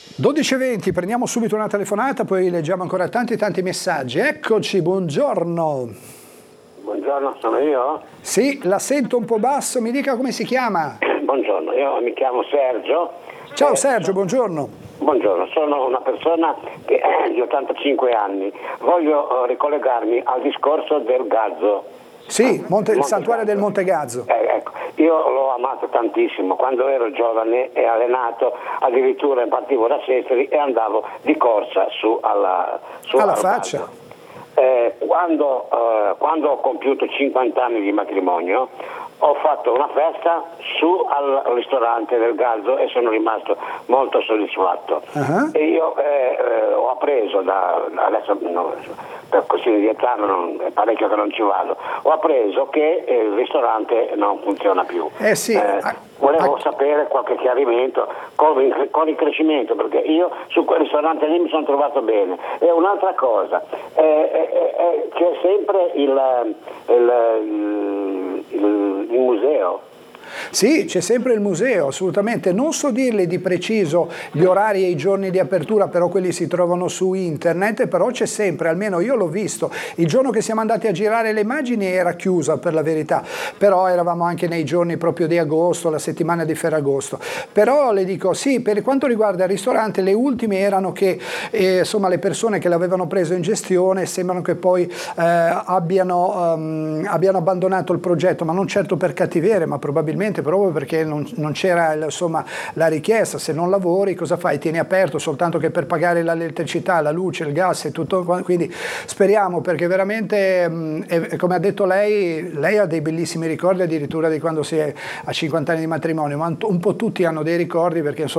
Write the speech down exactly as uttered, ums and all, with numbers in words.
dodici e venti, prendiamo subito una telefonata, poi leggiamo ancora tanti tanti messaggi. Eccoci, buongiorno. Buongiorno, sono io? Sì, la sento un po' basso, mi dica come si chiama? Buongiorno, io mi chiamo Sergio. Ciao eh, Sergio, buongiorno. Buongiorno, sono una persona che, eh, di ottantacinque anni. Voglio eh, ricollegarmi al discorso del Gazzo. Sì, Monte, il Monte santuario Gazzo. del Monte Gazzo. Eh, ecco, io l'ho amato tantissimo, quando ero giovane e allenato, addirittura partivo da Sestri e andavo di corsa su alla, su alla al faccia. Gazzo. Eh, quando, eh, quando ho compiuto cinquanta anni di matrimonio ho fatto una festa su al ristorante del Gazzo e sono rimasto molto soddisfatto. Uh-huh. E io eh, eh, ho appreso da adesso no, per questione di età non, è parecchio che non ci vado, ho appreso che eh, il ristorante non funziona più. Eh sì, eh, volevo a... sapere qualche chiarimento con, con il crescimento, perché io su quel ristorante lì mi sono trovato bene. E un'altra cosa, eh, eh, eh, c'è sempre il, il, il, il museo. Sì, c'è sempre il museo, assolutamente. Non so dirle di preciso gli orari e i giorni di apertura, però quelli si trovano su internet, però c'è sempre, almeno io l'ho visto. Il giorno che siamo andati a girare le immagini era chiusa, per la verità, però eravamo anche nei giorni proprio di agosto, la settimana di Ferragosto. Però le dico, sì, per quanto riguarda il ristorante, le ultime erano che eh, insomma le persone che l'avevano preso in gestione sembrano che poi eh, abbiano, um, abbiano abbandonato il progetto, ma non certo per cattiveria, ma probabilmente proprio perché non, non c'era insomma la richiesta. Se non lavori cosa fai? Tieni aperto soltanto che per pagare l'elettricità, la luce, il gas e tutto, quindi speriamo, perché veramente mh, come ha detto lei, lei ha dei bellissimi ricordi addirittura di quando si è a cinquanta anni di matrimonio, ma un po' tutti hanno dei ricordi, perché insomma